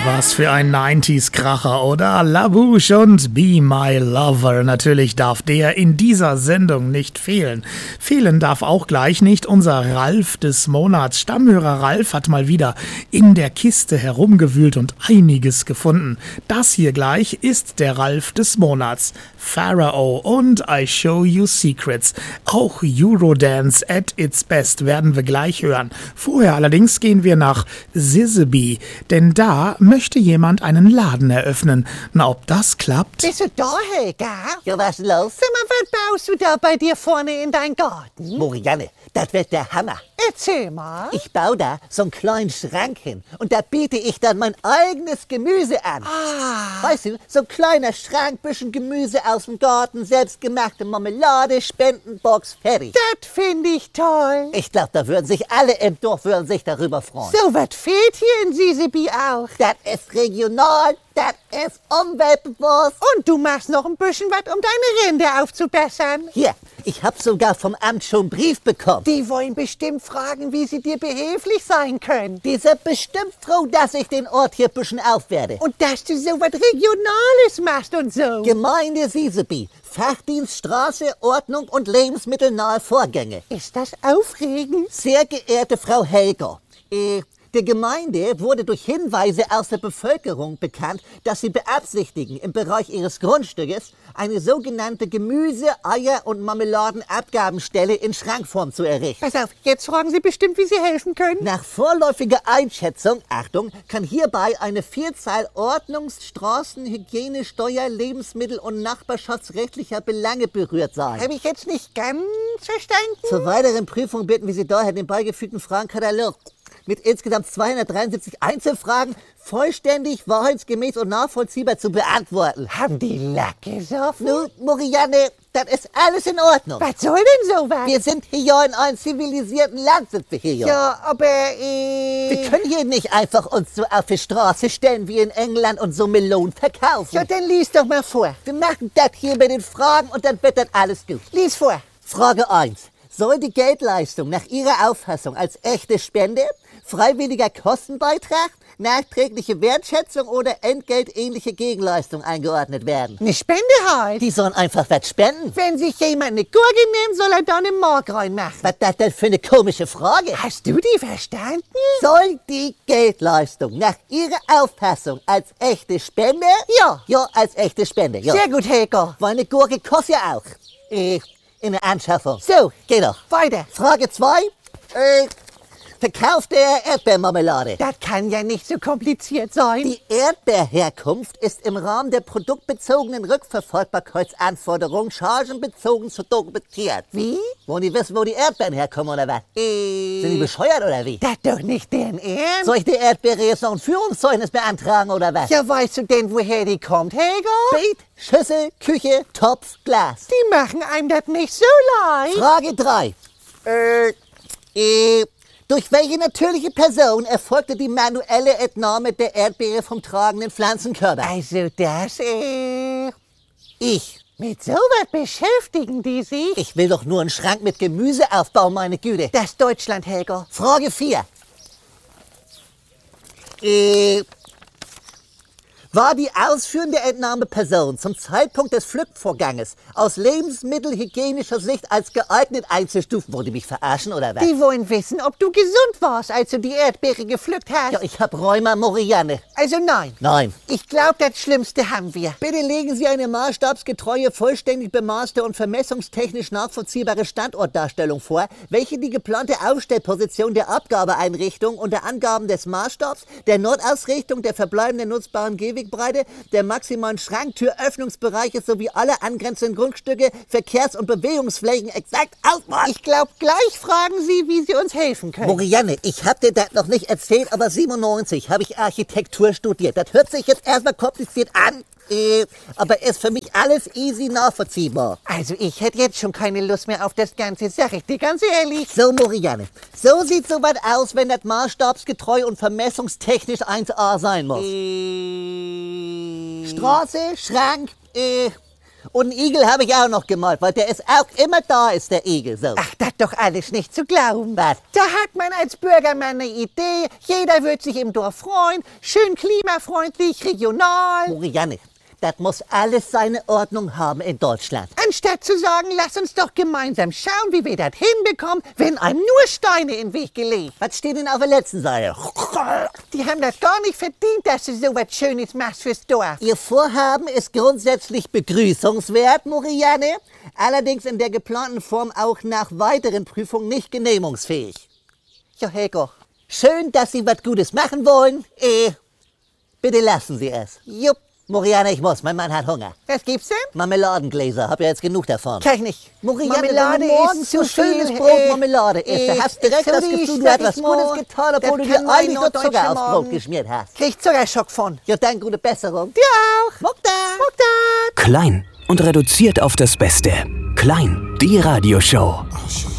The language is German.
Was für ein 90s-Kracher, oder? La Bouche und Be My Lover. Natürlich darf der in dieser Sendung nicht fehlen. Fehlen darf auch gleich nicht unser Ralf des Monats. Stammhörer Ralf hat mal wieder in der Kiste herumgewühlt und einiges gefunden. Das hier gleich ist der Ralf des Monats. Pharaoh und I Show You Secrets. Auch Eurodance at its best werden wir gleich hören. Vorher allerdings gehen wir nach Sizzeby, denn da möchte jemand einen Laden eröffnen. Na, ob das klappt? Bist du da, Helga? Ja, was los? Sag mal, was baust du da bei dir vorne in dein Garten? Marianne, das wird der Hammer. Erzähl mal. Ich baue da so einen kleinen Schrank hin und da biete ich dann mein eigenes Gemüse an. Weißt du, so ein kleiner Schrank, bisschen Gemüse aus dem Garten, selbstgemachte Marmelade, Spendenbox, fertig. Das finde ich toll. Ich glaube, da würden sich alle im Dorf darüber freuen. So was fehlt hier in Sizzeby auch. Das ist regional, das ist umweltbewusst. Und du machst noch ein bisschen was, um deine Rinde aufzubessern. Hier, ich habe sogar vom Amt schon einen Brief bekommen. Die wollen bestimmt fragen, wie sie dir behilflich sein können. Die sind bestimmt froh, dass ich den Ort hier ein bisschen aufwerde. Und dass du so was Regionales machst und so. Gemeinde Sizzeby, Fachdienst Straße, Ordnung und lebensmittelnahe Vorgänge. Ist das aufregend? Sehr geehrte Frau Helger, die Gemeinde wurde durch Hinweise aus der Bevölkerung bekannt, dass sie beabsichtigen, im Bereich ihres Grundstückes eine sogenannte Gemüse-, Eier- und Marmeladenabgabenstelle in Schrankform zu errichten. Pass auf, jetzt fragen sie bestimmt, wie sie helfen können. Nach vorläufiger Einschätzung, Achtung, kann hierbei eine Vielzahl Ordnungs-, Straßen-, Hygiene-, Steuer-, Lebensmittel- und nachbarschaftsrechtlicher Belange berührt sein. Habe ich jetzt nicht ganz verstanden? Zur weiteren Prüfung bitten wir Sie daher, den beigefügten Fragenkatalog mit insgesamt 273 Einzelfragen vollständig, wahrheitsgemäß und nachvollziehbar zu beantworten. Haben die Lack gesoffen? Nun, Marianne, das ist alles in Ordnung. Was soll denn sowas? Wir sind hier ja in einem zivilisierten Land, sind wir hier ja. Ja, aber Wir können hier nicht einfach uns so auf die Straße stellen wie in England und so Melonen verkaufen. Ja, dann lies doch mal vor. Wir machen das hier mit den Fragen und dann wird das alles gut. Lies vor. Frage 1. Soll die Geldleistung nach Ihrer Auffassung als echte Spende, freiwilliger Kostenbeitrag, nachträgliche Wertschätzung oder entgeltähnliche Gegenleistung eingeordnet werden? Eine Spende halt. Die sollen einfach was spenden. Wenn sich jemand eine Gurke nimmt, soll er da eine Mark reinmachen. Was das denn für eine komische Frage? Hast du die verstanden? Soll die Geldleistung nach Ihrer Auffassung als echte Spende? Ja. Ja, als echte Spende, ja. Sehr gut, Helga. Weil eine Gurke kostet ja auch. In der Anschaffung. So, geh doch. Weiter. Frage 2. Verkauf der Erdbeermarmelade. Das kann ja nicht so kompliziert sein. Die Erdbeerherkunft ist im Rahmen der produktbezogenen Rückverfolgbarkeitsanforderungen chargenbezogen zu dokumentiert. Wie? Wollen die wissen, wo die Erdbeeren herkommen oder was? Sind die bescheuert oder wie? Das doch nicht deren Ernst. Soll ich der Erdbeere jetzt noch ein Führungszeugnis beantragen oder was? Ja, weißt du denn, woher die kommt, Helga? Beet, Schüssel, Küche, Topf, Glas. Die machen einem das nicht so leicht. Frage 3. Durch welche natürliche Person erfolgte die manuelle Entnahme der Erdbeere vom tragenden Pflanzenkörper? Also das, Ich. mit sowas beschäftigen die sich. Ich will doch nur einen Schrank mit Gemüse aufbauen, meine Güte. Das ist Deutschland, Helga. Frage 4. War die ausführende Entnahmeperson zum Zeitpunkt des Pflückvorganges aus lebensmittelhygienischer Sicht als geeignet einzustufen? Wollt ihr mich verarschen oder was? Die wollen wissen, ob du gesund warst, als du die Erdbeere gepflückt hast. Ja, ich hab Rheuma Morianne. Also nein. Nein. Ich glaube, das Schlimmste haben wir. Bitte legen Sie eine maßstabsgetreue, vollständig bemaßte und vermessungstechnisch nachvollziehbare Standortdarstellung vor, welche die geplante Aufstellposition der Abgabeeinrichtung unter Angaben des Maßstabs, der Nordausrichtung, der verbleibenden nutzbaren Gehwegbreite, der maximalen Schranktüröffnungsbereiche sowie aller angrenzenden Grundstücke, Verkehrs- und Bewegungsflächen exakt ausmacht. Ich glaube, gleich fragen sie, wie sie uns helfen können. Marianne, ich hab dir das noch nicht erzählt, aber 97 habe ich Architektur studiert. Das hört sich jetzt erstmal kompliziert an, aber ist für mich alles easy nachvollziehbar. Also ich hätte jetzt schon keine Lust mehr auf das Ganze, sag ich dir ganz ehrlich. So, Marianne, so sieht sowas aus, wenn das maßstabsgetreu und vermessungstechnisch 1A sein muss. Straße, Schrank, Und einen Igel habe ich auch noch gemalt, weil der ist auch immer da, ist der Igel. So. Ach, das doch alles nicht zu glauben. Was? Da hat man als Bürger mal eine Idee. Jeder wird sich im Dorf freuen. Schön klimafreundlich, regional. Marianne, das muss alles seine Ordnung haben in Deutschland. Anstatt zu sagen, lass uns doch gemeinsam schauen, wie wir das hinbekommen, wenn einem nur Steine in den Weg gelegt. Was steht denn auf der letzten Seite? Die haben das gar nicht verdient, dass du so was Schönes machst fürs Dorf. Ihr Vorhaben ist grundsätzlich begrüßungswert, Marianne, allerdings in der geplanten Form auch nach weiteren Prüfungen nicht genehmigungsfähig. Ja, Helgo. Schön, dass Sie was Gutes machen wollen. Bitte lassen Sie es. Jupp. Marianne, ich muss, mein Mann hat Hunger. Was gibt's denn? Marmeladengläser, hab ja jetzt genug davon. Kann ich nicht. Marianne, Marmelade wenn du morgens ist so zu schönes viel, Brot Marmelade isst, da hast du direkt das sorry, Gefühl, du hast was sag ich Gutes mal. getan, obwohl du Das dir kann eigentlich mein nur Zucker norddeutscher aufs Brot Morgen. geschmiert hast. Krieg Zuckerschock von. Ja, dann gute Besserung. Dir auch. Mokta! Mokta! Klein und reduziert auf das Beste. Klein, die Radioshow.